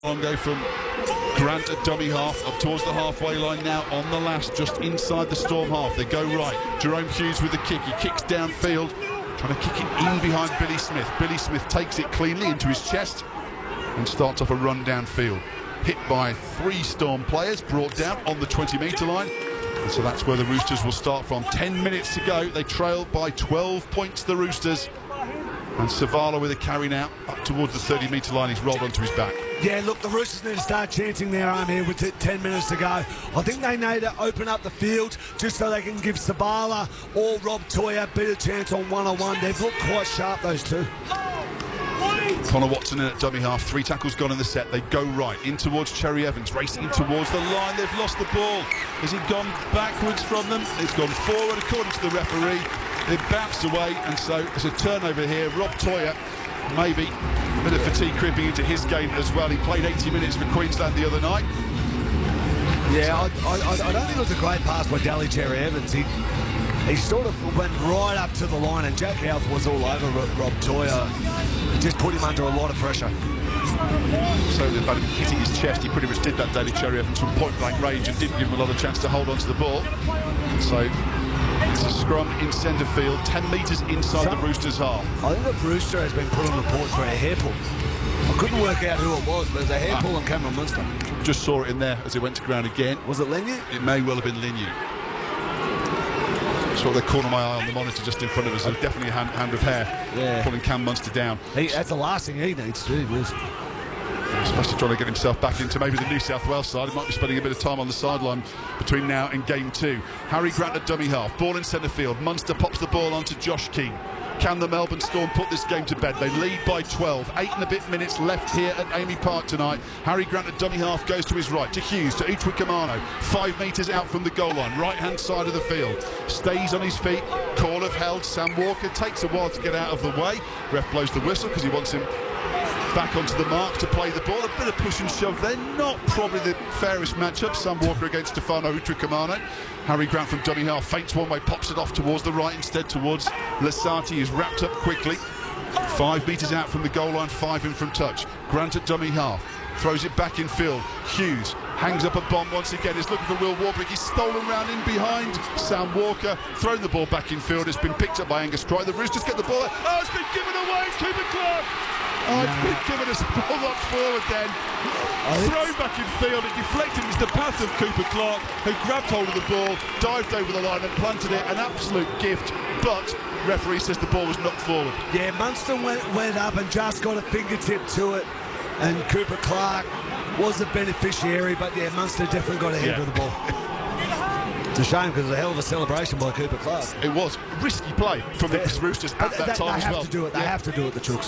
Go from Grant at dummy half up towards the halfway line now on the last, just inside the Storm half. They go right. Jerome Hughes with the kick. He kicks downfield, trying to kick it in behind Billy Smith. Billy Smith takes it cleanly into his chest and starts off a run downfield. Hit by 3 Storm players, brought down on the 20-metre line. And so that's where the Roosters will start from. 10 minutes to go. They trail by 12 points, the Roosters. And Savala with a carry now up towards the 30-metre line. He's rolled onto his back. Yeah, look, the Roosters need to start chancing their arm here with 10 minutes to go. I think they need to open up the field just so they can give Savala or Rob Toya a better chance on one-on-one. They've looked quite sharp, those two. Connor Watson in at dummy half. 3 tackles gone in the set. They go right in towards Cherry Evans, racing towards the line. They've lost the ball. Has it gone backwards from them? It's gone forward according to the referee. It bounced away, and so there's a turnover here. Rob Toya, maybe a bit of fatigue creeping into his game as well. He played 80 minutes for Queensland the other night. Yeah, I don't think it was a great pass by Daly Cherry Evans. He sort of went right up to the line, and Jack Houth was all over Rob Toya. Just put him under a lot of pressure. So about him hitting his chest, he pretty much did that, Daly Cherry Evans, from point-blank range, and didn't give him a lot of chance to hold on to the ball. So it's a scrum in centre field, 10 metres inside the Roosters' half. I think the Brewster has been put on report for a hair pull. I couldn't work out who it was, but it was a hair pull on Cameron Munster. Just saw it in there as it went to ground again. Was it Leniu? It may well have been Leniu. Saw the corner of my eye on the monitor just in front of us. So definitely a hand of hair, pulling Cam Munster down. That's the last thing he needs to do, Liz. Especially trying to get himself back into maybe the New South Wales side. He might be spending a bit of time on the sideline between now and game 2. Harry Grant at dummy half. Ball in centre field. Munster pops the ball onto Josh King. Can the Melbourne Storm put this game to bed? They lead by 12. 8 and a bit minutes left here at Amy Park tonight. Harry Grant at dummy half goes to his right, to Hughes, to Uchwikamano. 5 metres out from the goal line, right-hand side of the field. Stays on his feet. Call of held. Sam Walker takes a while to get out of the way. Ref blows the whistle because he wants him back onto the mark to play the ball. A bit of push and shove there. Not probably the fairest matchup. Sam Walker against Stefano Uchwikamano. Harry Grant from dummy half feints one way, pops it off towards the right instead, towards Lasati. Is wrapped up quickly. 5 metres out from the goal line, 5 in from touch. Grant at dummy half. Throws it back in field. Hughes hangs up a bomb once again. Is looking for Will Warbrick. He's stolen round in behind Sam Walker. Thrown the ball back in field. It's been picked up by Angus Crichton. The Roosters get the ball. Oh, it's been given away. Cooper Clark. Oh, it's been given us a ball up forward then. Thrown back in field. It deflected into the path of Cooper Clark, who grabbed hold of the ball, dived over the line and planted it. An absolute gift, but referee says the ball was knocked forward. Yeah, Munster went up and just got a fingertip to it, and Cooper Clark was the beneficiary, but yeah, Munster definitely got ahead of the ball. It's a shame because it was a hell of a celebration by Cooper Clark. It was risky play from the Roosters at that time as well. They have to do it. They have to do it, the Chooks.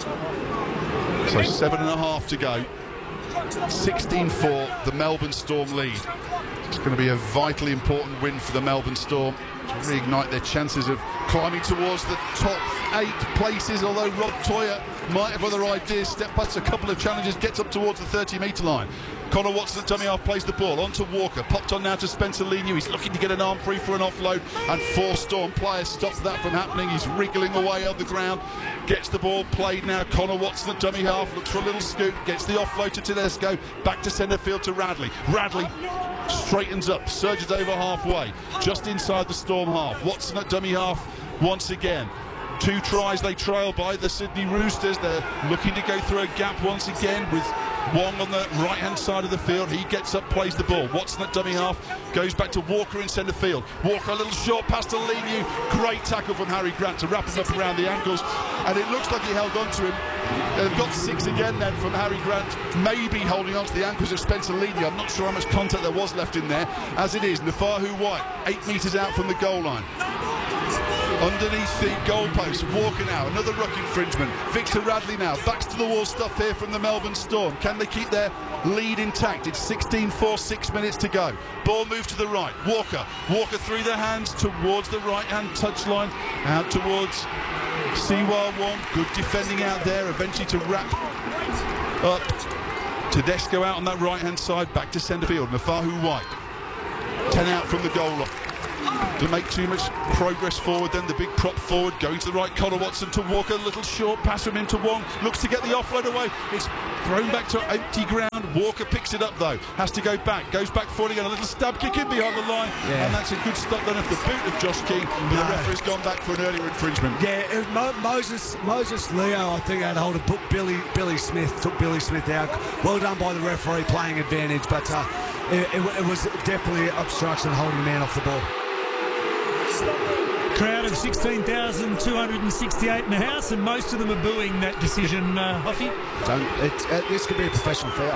So 7.5 to go. 16-4, the Melbourne Storm lead. It's going to be a vitally important win for the Melbourne Storm to reignite their chances of climbing towards the top 8 places, although Rob Toya might have other ideas. Step past a couple of challenges, gets up towards the 30-metre line. Connor Watson at dummy half plays the ball onto Walker, popped on now to Spencer Leniu. He's looking to get an arm free for an offload, and 4 Storm players stop that from happening. He's wriggling away on the ground, gets the ball played now. Connor Watson at dummy half looks for a little scoop, gets the offload to Tedesco, back to centre field to Radley. Radley straightens up, surges over halfway, just inside the Storm half. Watson at dummy half once again. 2 tries they trail by the Sydney Roosters. They're looking to go through a gap once again with Wong on the right-hand side of the field. He gets up, plays the ball. Watson at dummy half, goes back to Walker in centre field. Walker a little short pass to Leniu. Great tackle from Harry Grant to wrap him up around the ankles, and it looks like he held on to him. They've got 6 again then from Harry Grant, maybe holding on to the ankles of Spencer Leniu. I'm not sure how much contact there was left in there. As it is, Nafahu White, 8 metres out from the goal line. Underneath the goalpost, Walker now, another ruck infringement. Victor Radley now, backs to the wall stuff here from the Melbourne Storm. Can they keep their lead intact? It's 16-4, 6 minutes to go. Ball moved to the right. Walker through the hands towards the right-hand touchline, out towards Siwa Wong. Good defending out there, eventually to wrap up. Tedesco out on that right-hand side, back to centre field. Nafahu White, 10 out from the goal line. To make too much progress forward, then the big prop forward going to the right. Connor Watson to Walker, a little short pass from him to Wong, looks to get the offload away. It's Thrown back to empty ground. Walker picks it up though. Has to go back. Goes back forward again. A little stab kick in behind the line. Yeah. And that's a good stop done off the boot of Josh King. But the referee's gone back for an earlier infringement. Yeah, Moses Leo, I think, had hold of put Billy Smith, took Billy Smith out. Well done by the referee, playing advantage, but it was definitely obstruction, holding a man off the ball. Crowd of 16,268 in the house, and most of them are booing that decision, Hoffy. This could be a professional foul.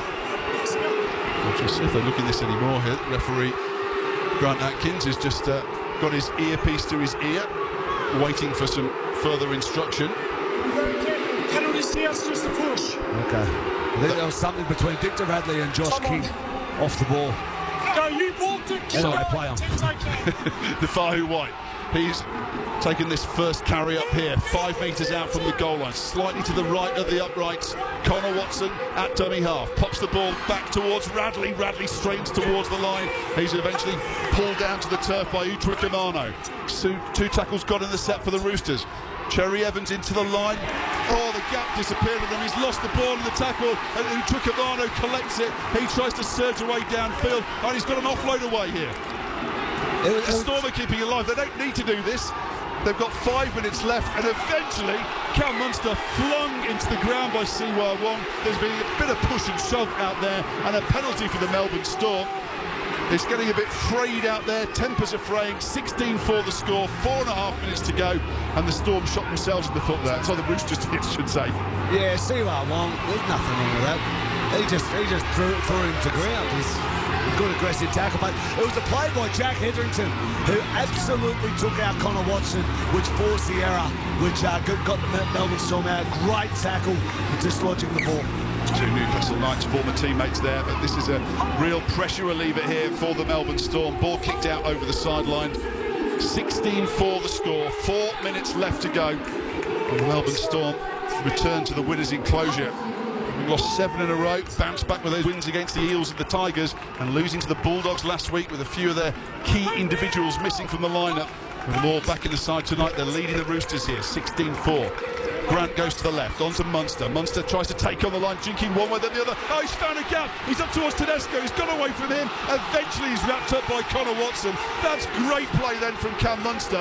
Not sure if they're looking at this anymore here. Referee Grant Atkins has just got his earpiece to his ear, waiting for some further instruction. Penalty steals, just a push. Okay. I think there was something between Victor Radley and Josh King off the ball. No, you walked it. Anyway, play on. The Fahu White. He's taken this first carry up here, 5 metres out from the goal line, slightly to the right of the uprights. Connor Watson at dummy half, pops the ball back towards Radley. Radley strains towards the line. He's eventually pulled down to the turf by Utwikamano. Two tackles got in the set for the Roosters. Cherry Evans into the line. Oh, the gap disappeared with him. He's lost the ball in the tackle, and Utwikamano collects it. He tries to surge away downfield, and he's got an offload away here. The Storm are keeping alive. They don't need to do this. They've got 5 minutes left, and eventually Cam Munster flung into the ground by Siwa Wong. There's been a bit of push and shove out there, and a penalty for the Melbourne Storm. It's getting a bit frayed out there. Tempers are fraying. 16-4 the score. 4.5 minutes to go, and the Storm shot themselves in the foot there. So the Roosters did, should say. Yeah, Siwa Wong. There's nothing wrong with that. He just threw him to ground. He's good aggressive tackle, but it was a play by Jack Hetherington who absolutely took out Connor Watson, which forced the error, which got the Melbourne Storm out. Great tackle, dislodging the ball. Two Newcastle Knights former teammates there, but this is a real pressure reliever here for the Melbourne Storm. Ball kicked out over the sideline. 16-4 the score. 4 minutes left to go. And the Melbourne Storm return to the winners' enclosure. We've lost 7 in a row, bounced back with those wins against the Eels and the Tigers, and losing to the Bulldogs last week with a few of their key individuals missing from the lineup. With them all back in the side tonight, they're leading the Roosters here, 16-4. Grant goes to the left, on to Munster. Munster tries to take on the line, jinking one way then the other. Oh, he's found a gap. He's up towards Tedesco. He's gone away from him. Eventually he's wrapped up by Connor Watson. That's great play then from Cam Munster.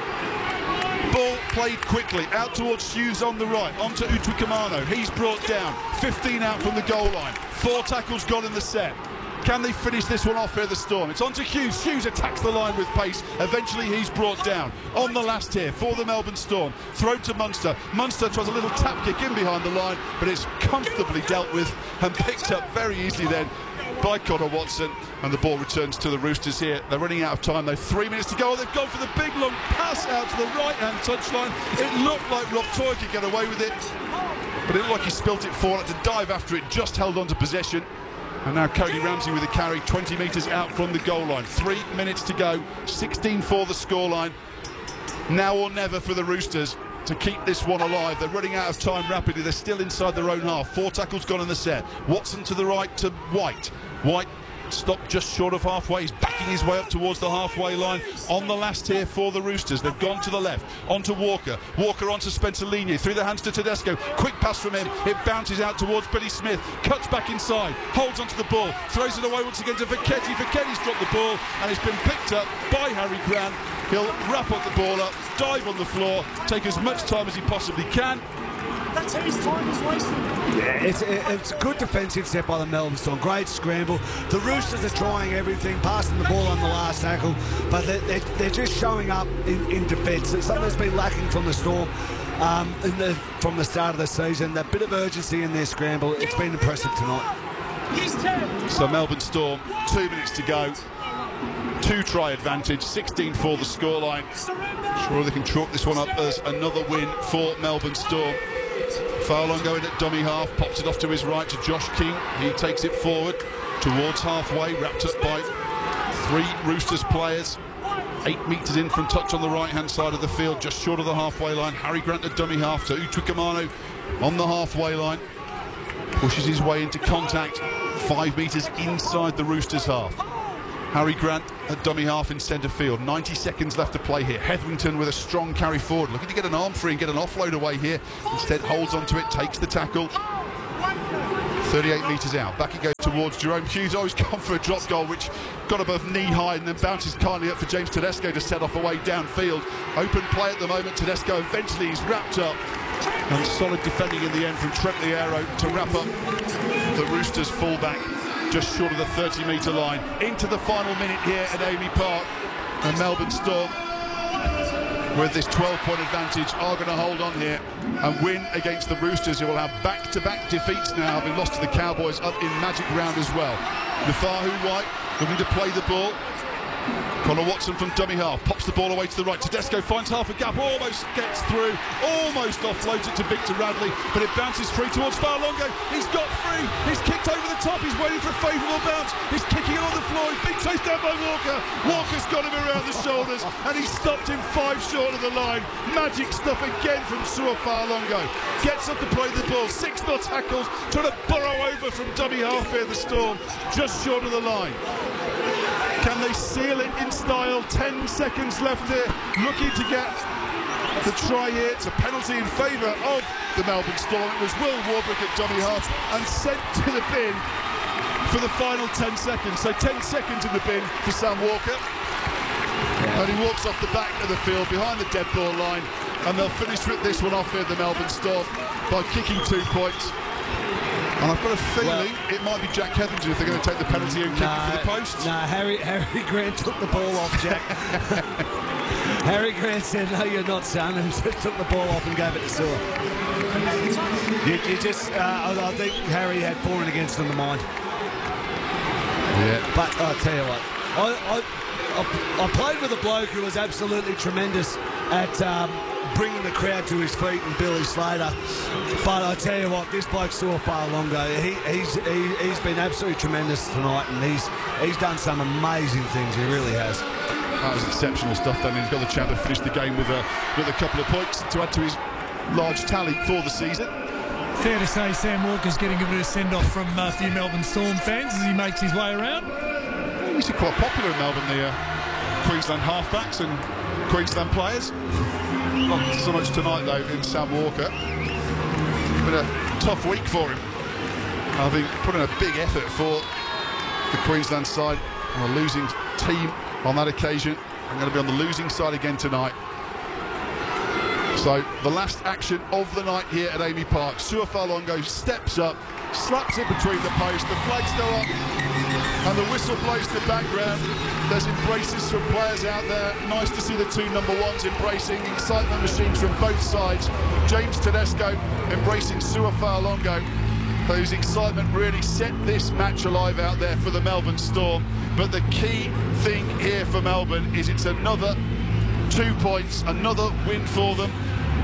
Ball played quickly, out towards Hughes on the right, onto Utwikamano. He's brought down, 15 out from the goal line. 4 tackles gone in the set. Can they finish this one off here, the Storm? It's onto Hughes. Hughes attacks the line with pace. Eventually he's brought down. On the last here for the Melbourne Storm. Thrown to Munster. Munster tries a little tap kick in behind the line, but it's comfortably dealt with and picked up very easily then by Connor Watson, and the ball returns to the Roosters here. They're running out of time though. 3 minutes to go. They've gone for the big long pass out to the right-hand touchline. It looked like Rob Toy could get away with it, but it looked like he spilt it forward, had to dive after it, just held on to possession. And now Cody Ramsey with a carry 20 metres out from the goal line. 3 minutes to go. 16-4 the scoreline. Now or never for the Roosters to keep this one alive. They're running out of time rapidly. They're still inside their own half. 4 tackles gone in the set. Watson to the right to White. White stopped just short of halfway. He's backing his way up towards the halfway line. On the last here for the Roosters. They've gone to the left. Onto Walker. Walker onto Spencer Lenier. Through the hands to Tedesco. Quick pass from him. It bounces out towards Billy Smith. Cuts back inside. Holds onto the ball. Throws it away once again to Viketti. Viketti's dropped the ball and it's been picked up by Harry Grant. He'll wrap up the ball up, dive on the floor, take as much time as he possibly can. That's his time is wasted. Yeah, it's a good defensive step by the Melbourne Storm. Great scramble. The Roosters are trying everything, passing the ball on the last tackle, but they're just showing up in defence. It's something that's been lacking from the Storm from the start of the season. That bit of urgency in their scramble. It's been impressive tonight. So Melbourne Storm, 2 minutes to go. 2-try advantage, 16-4 the scoreline. Sure they can chalk this one up as another win for Melbourne Storm. Foul on going at dummy half, pops it off to his right to Josh King. He takes it forward towards halfway, wrapped up by 3 Roosters players. 8 metres in from touch on the right-hand side of the field, just short of the halfway line. Harry Grant at dummy half to Utwikamano on the halfway line. Pushes his way into contact, 5 metres inside the Roosters half. Harry Grant at dummy half in centre field. 90 seconds left to play here. Hetherington with a strong carry forward, looking to get an arm free and get an offload away here. Instead holds onto it, takes the tackle. 38 metres out. Back it goes towards Jerome Hughes. Always gone for a drop goal, which got above knee high and then bounces kindly up for James Tedesco to set off away downfield. Open play at the moment. Tedesco eventually is wrapped up. And solid defending in the end from Trent Loiero to wrap up the Roosters fullback just short of the 30-metre line. Into the final minute here at AAMI Park. And Melbourne Storm, with this 12-point advantage, are going to hold on here and win against the Roosters, who will have back-to-back defeats now, having lost to the Cowboys up in Magic Round as well. Nufahu White looking to play the ball. Connor Watson from dummy half pops the ball away to the right. Tedesco finds half a gap, almost gets through, almost offloads it to Victor Radley, but it bounces free towards Fa'alongo. He's got free, he's kicked over the top, he's waiting for a favourable bounce, he's kicking it on the floor, he's been chased down by Walker. Walker's got him around the shoulders and he's stopped him 5 short of the line. Magic stuff again from Sua Fa'alongo. Gets up to play the ball, 6 more tackles, trying to burrow over from dummy half here, the Storm, just short of the line. Can they seal it in style? 10 seconds left here. Looking to get the try here. It's a penalty in favour of the Melbourne Storm. It was Will Warbrick at dummy half and sent to the bin for the final 10 seconds. So 10 seconds in the bin for Sam Walker. And he walks off the back of the field behind the dead ball line. And they'll finish with this one off here, the Melbourne Storm, by kicking 2 points. And I've got a feeling it might be Jack Hetherington if they're going to take the penalty and kick it for the post. No, Harry Grant took the ball off, Jack. Harry Grant said, "No, you're not, son," and just took the ball off and gave it to Sua. I think Harry had fallen against in the mind. Yeah. But I'll tell you what, I played with a bloke who was absolutely tremendous at bringing the crowd to his feet, and Billy Slater. But I tell you what, this bloke Sua Fa'alongo, he's been absolutely tremendous tonight, and he's done some amazing things. He really has. That was exceptional stuff. Then he's got the chance to finish the game with a couple of points to add to his large tally for the season. Fair to say Sam Walker's getting a bit of send-off from a few Melbourne Storm fans as he makes his way around. He's quite popular in Melbourne, the Queensland halfbacks and Queensland players. Not so much tonight though in Sam Walker. It's been a tough week for him. I think putting a big effort for the Queensland side on a losing team on that occasion. I'm going to be on the losing side again tonight. So the last action of the night here at AAMI Park. Sua Fa'alongo steps up, slaps it between the posts, the flags go up and the whistle blows in the background. There's embraces from players out there. Nice to see the 2 number 1s embracing, excitement machines from both sides. James Tedesco embracing Sua Fa'alongo. Whose excitement really set this match alive out there for the Melbourne Storm. But the key thing here for Melbourne is it's another 2 points, another win for them.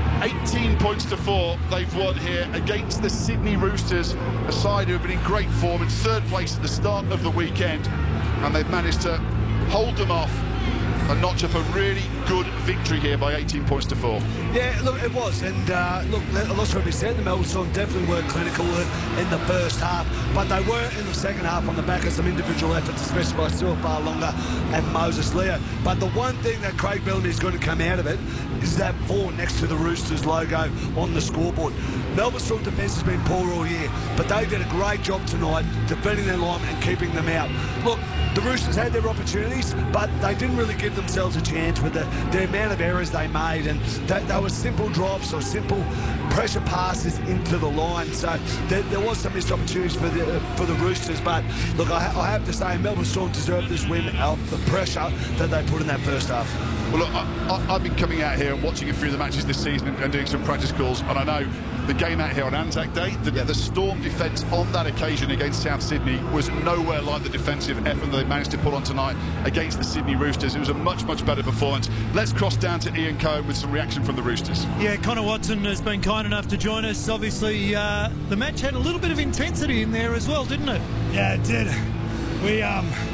18 points to 4 they've won here against the Sydney Roosters, a side who have been in great form in 3rd place at the start of the weekend, and they've managed to hold them off and notch up a really good victory here by 18 points to 4. Yeah, look, it was, and look, let's be said, the Melbourne Storm definitely weren't clinical in the first half, but they were in the second half on the back of some individual efforts, especially by Sua Fa'alongo and Moses Leo. But the one thing that Craig Bellamy is going to come out of it is that 4 next to the Roosters logo on the scoreboard. Melbourne Storm defence has been poor all year, but they did a great job tonight defending their line and keeping them out. Look, the Roosters had their opportunities, but they didn't really give themselves a chance with the amount of errors they made, and they were simple drops or simple pressure passes into the line. So there was some missed opportunities for the Roosters. But look, I have to say, Melbourne Storm deserved this win out the pressure that they put in that first half. Well, look, I've been coming out here and watching a few of the matches this season and doing some practice calls, and I know the game out here on Anzac Day, the Storm defence on that occasion against South Sydney was nowhere like the defensive effort they managed to put on tonight against the Sydney Roosters. It was a much, much better performance. Let's cross down to Ian Cohen with some reaction from the Roosters. Yeah, Connor Watson has been kind enough to join us. Obviously, the match had a little bit of intensity in there as well, didn't it? Yeah, it did. We,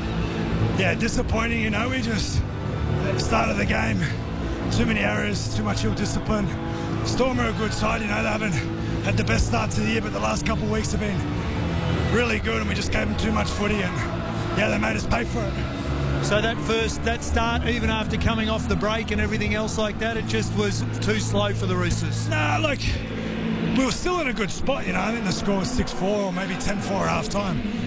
disappointing, we just, at the start of the game, too many errors, too much ill discipline. Storm are a good side, they haven't had the best start to the year, but the last couple of weeks have been really good, and we just gave them too much footy, and they made us pay for it. So that start, even after coming off the break and everything else like that, it just was too slow for the Roosters. Nah, look, we were still in a good spot, you know. I think the score was 6-4 or maybe 10-4 at half time.